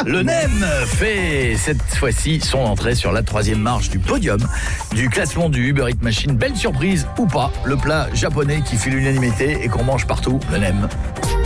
Le Nem fait cette fois-ci son entrée sur la 3e marche du podium du classement du Uber Eats Machine. Belle surprise ou pas, le plat japonais qui fait l'unanimité et qu'on mange partout, le Nem.